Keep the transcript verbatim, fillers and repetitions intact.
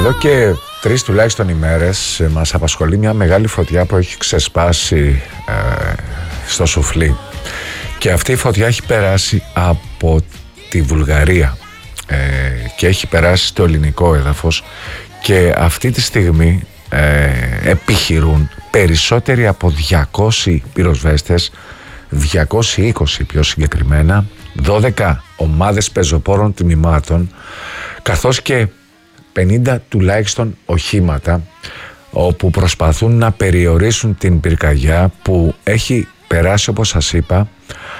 Εδώ και τρεις τουλάχιστον ημέρες μας απασχολεί μια μεγάλη φωτιά που έχει ξεσπάσει ε, στο Σουφλί, και αυτή η φωτιά έχει περάσει από τη Βουλγαρία ε, και έχει περάσει στο ελληνικό έδαφος, και αυτή τη στιγμή ε, επιχειρούν περισσότεροι από διακόσιοι πυροσβέστες, διακόσιοι είκοσι πιο συγκεκριμένα, δώδεκα ομάδες πεζοπόρων τμήματων, καθώς και πενήντα τουλάχιστον οχήματα, όπου προσπαθούν να περιορίσουν την πυρκαγιά που έχει περάσει, όπως σας είπα,